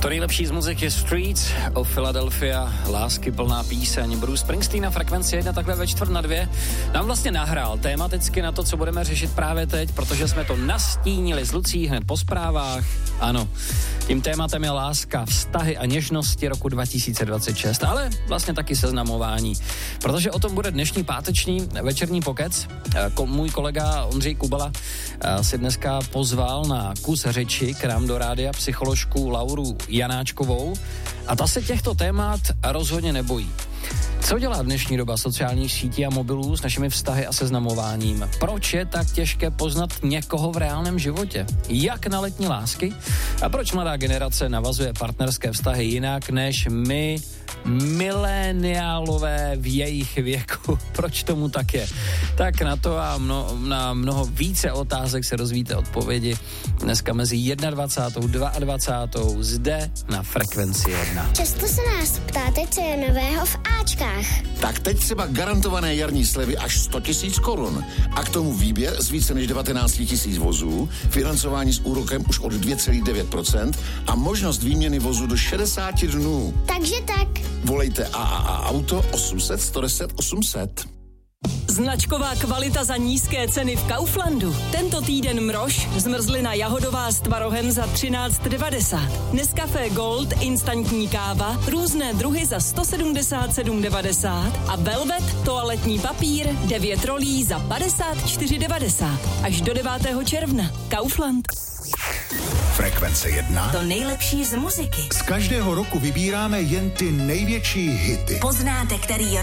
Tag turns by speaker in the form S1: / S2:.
S1: To nejlepší z muziky Streets of Philadelphia, lásky plná píseň. Bruce Springsteen na Frekvenci 1 takhle ve 1:45 nám vlastně nahrál tematicky na to, co budeme řešit právě teď, protože jsme to nastínili s Lucí hned po zprávách. Ano, tím tématem je láska, vztahy a něžnosti roku 2026, ale vlastně taky seznamování, protože o tom bude dnešní páteční večerní pokec. Můj kolega Ondřej Kubala si dneska pozval na kus řeči k nám do rádia psycholožku Lauru Janáčkovou a ta se těchto témat rozhodně nebojí. Co dělá dnešní doba sociálních sítí a mobilů s našimi vztahy a seznamováním? Proč je tak těžké poznat někoho v reálném životě? Jak na letní lásky? A proč mladá generace navazuje partnerské vztahy jinak než my, mileniálové v jejich věku? Proč tomu tak je? Tak na to a na mnoho více otázek se dozvíte odpovědi dneska mezi 21. a 22. zde na Frekvenci 1.
S2: Často se nás ptáte, co je nového v Ačkách.
S3: Tak teď třeba garantované jarní slevy až 100 000 korun. A k tomu výběr z více než 19 000 vozů, financování s úrokem už od 2,9% a možnost výměny vozu do 60 dnů.
S2: Takže tak.
S3: Volejte AAA Auto 800 110 800.
S4: Značková kvalita za nízké ceny v Kauflandu. Tento týden mrož, zmrzlina jahodová s tvarohem za 13,90. Nescafé Gold, instantní káva, různé druhy za 177,90 a Velvet, toaletní papír, 9 rolí za 54,90. Až do 9. června. Kaufland.
S5: Frekvence 1.
S6: To nejlepší z muziky.
S5: Z každého roku vybíráme jen ty největší hity.
S6: Poznáte, který